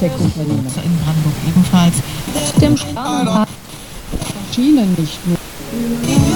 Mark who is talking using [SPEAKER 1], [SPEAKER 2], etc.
[SPEAKER 1] Tech-Unternehmen.
[SPEAKER 2] In Brandenburg ebenfalls.
[SPEAKER 1] Stimmt, Maschinen nicht nur.